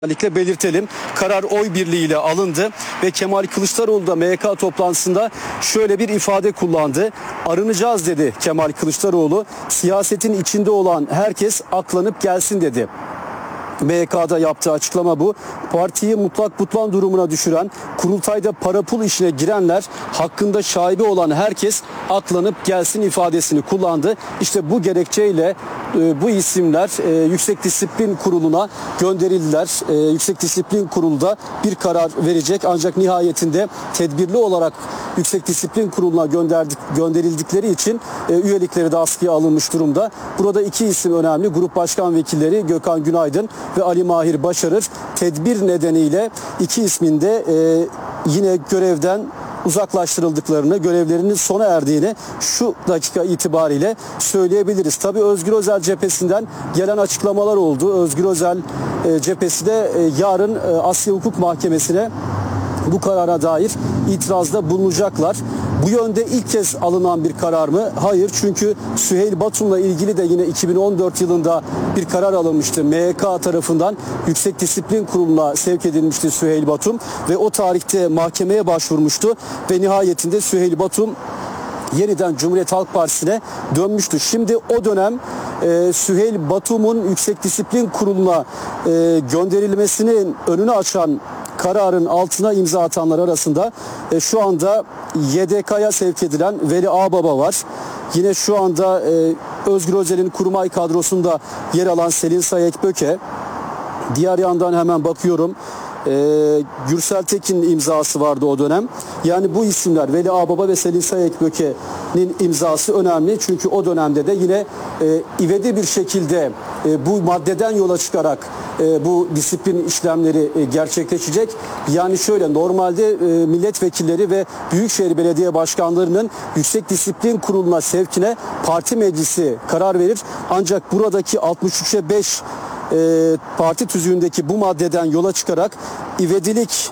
Özellikle belirtelim. Karar oy birliğiyle alındı ve Kemal Kılıçdaroğlu da MYK toplantısında şöyle bir ifade kullandı. Arınacağız dedi Kemal Kılıçdaroğlu. Siyasetin içinde olan herkes aklanıp gelsin dedi. MYK'da yaptığı açıklama bu. Partiyi mutlak butlan durumuna düşüren, kurultayda para pul işine girenler, hakkında şaibe olan herkes aklanıp gelsin ifadesini kullandı. İşte bu gerekçeyle bu isimler Yüksek Disiplin Kurulu'na gönderildiler. Yüksek Disiplin Kurulu da bir karar verecek. Ancak nihayetinde tedbirli olarak Yüksek Disiplin Kurulu'na gönderildikleri için üyelikleri de askıya alınmış durumda. Burada iki isim önemli. Grup Başkan Vekilleri Gökhan Günaydın ve Ali Mahir Başarır tedbir nedeniyle iki ismin de yine görevden uzaklaştırıldıklarını, görevlerinin sona erdiğini şu dakika itibariyle söyleyebiliriz. Tabii Özgür Özel cephesinden gelen açıklamalar oldu. Özgür Özel cephesi de yarın Asya Hukuk Mahkemesi'ne bu karara dair itirazda bulunacaklar. Bu yönde ilk kez alınan bir karar mı? Hayır. Çünkü Süheyl Batum'la ilgili de yine 2014 yılında bir karar alınmıştı. MYK tarafından Yüksek Disiplin Kurulu'na sevk edilmişti Süheyl Batum ve o tarihte mahkemeye başvurmuştu ve nihayetinde Süheyl Batum yeniden Cumhuriyet Halk Partisi'ne dönmüştü. Şimdi o dönem Süheyl Batum'un Yüksek Disiplin Kurulu'na gönderilmesinin önünü açan kararın altına imza atanlar arasında şu anda YDK'ya sevk edilen Veli Ağbaba var. Yine şu anda Özgür Özel'in kurmay kadrosunda yer alan Selin Sayek Böke. Diğer yandan hemen bakıyorum. Gürsel Tekin'in imzası vardı o dönem. Yani bu isimler Veli Ağbaba ve Selin Sayek Böke'nin imzası önemli. Çünkü o dönemde de yine ivedi bir şekilde bu maddeden yola çıkarak bu disiplin işlemleri gerçekleşecek. Yani şöyle normalde milletvekilleri ve Büyükşehir Belediye Başkanlarının Yüksek Disiplin Kurulu'na sevkine parti meclisi karar verir. Ancak buradaki 63'e 5 parti tüzüğündeki bu maddeden yola çıkarak ivedilik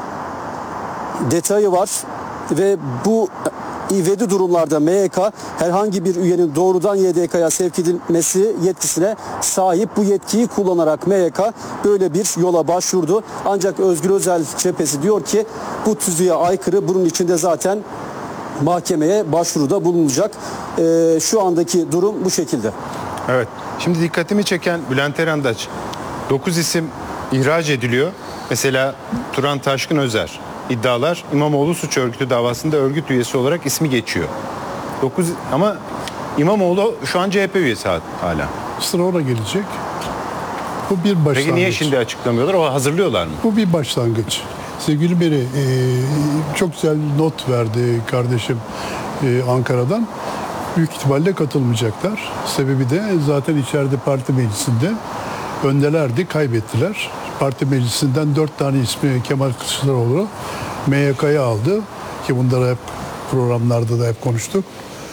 detayı var ve bu ivedi durumlarda MYK herhangi bir üyenin doğrudan YDK'ya sevk edilmesi yetkisine sahip. Bu yetkiyi kullanarak MYK böyle bir yola başvurdu. Ancak Özgür Özel cephesi diyor ki bu tüzüğe aykırı, bunun içinde zaten mahkemeye başvuruda bulunacak. Şu andaki durum bu şekilde. Evet. Şimdi dikkatimi çeken Bülent Erendaç, 9 isim ihraç ediliyor. Mesela Turan Taşkın Özer. İddialar İmamoğlu suç örgütü davasında örgüt üyesi olarak ismi geçiyor. 9 ama İmamoğlu şu an CHP üyesi hala. Sıra ona gelecek. Bu bir başlangıç. Peki niye şimdi açıklamıyorlar? O hazırlıyorlar mı? Bu bir başlangıç. Sevgili Beri çok güzel not verdi kardeşim Ankara'dan. Büyük ihtimalle katılmayacaklar. Sebebi de zaten içeride parti meclisinde öndelerdi, kaybettiler. Parti meclisinden 4 tane ismi Kemal Kılıçdaroğlu MYK'ya aldı. Ki bunları hep programlarda da hep konuştuk.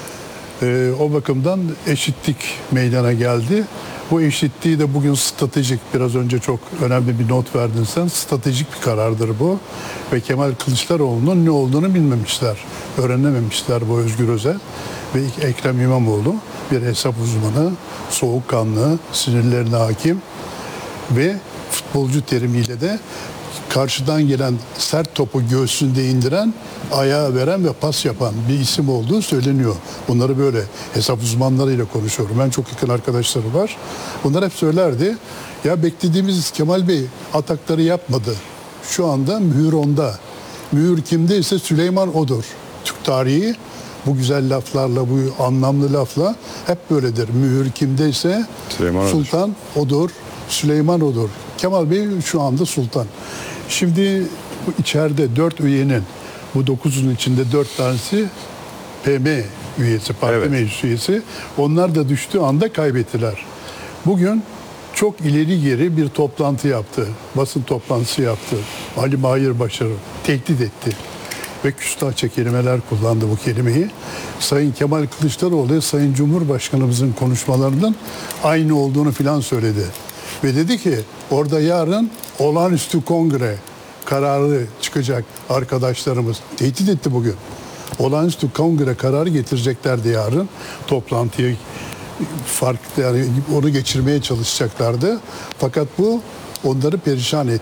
O bakımdan eşitlik meydana geldi. Bu eşitliği de bugün stratejik, biraz önce çok önemli bir not verdin sen. Stratejik bir karardır bu. Ve Kemal Kılıçdaroğlu'nun ne olduğunu bilmemişler. Öğrenememişler bu Özgür Özel. Ve Ekrem İmamoğlu bir hesap uzmanı, soğukkanlı, sinirlerine hakim ve futbolcu terimiyle de karşıdan gelen sert topu göğsünde indiren, ayağa veren ve pas yapan bir isim olduğu söyleniyor. Bunları böyle hesap uzmanlarıyla konuşuyorum. Ben çok yakın arkadaşları var. Bunlar hep söylerdi. Ya beklediğimiz Kemal Bey atakları yapmadı. Şu anda mühür onda. Mühür kimdeyse Süleyman odur. Türk tarihi bu güzel laflarla, bu anlamlı lafla hep böyledir. Mühür kimdeyse sultan odur, Süleyman odur. Kemal Bey şu anda sultan. Şimdi bu içeride 4 üyenin, bu 9'un içinde 4 tanesi PM üyesi, parti meclis üyesi. Onlar da düştüğü anda kaybettiler. Bugün çok ileri geri bir toplantı yaptı. Basın toplantısı yaptı. Ali Mahir Başarır tehdit etti. Ve küstahça kelimeler kullandı bu kelimeyi. Sayın Kemal Kılıçdaroğlu, Sayın Cumhurbaşkanımızın konuşmalarının aynı olduğunu filan söyledi. Ve dedi ki orada yarın olağanüstü kongre kararı çıkacak arkadaşlarımız. Tehdit etti bugün. Olağanüstü kongre kararı getireceklerdi yarın. Toplantıyı farklı, yani onu geçirmeye çalışacaklardı. Fakat bu onları perişan etti.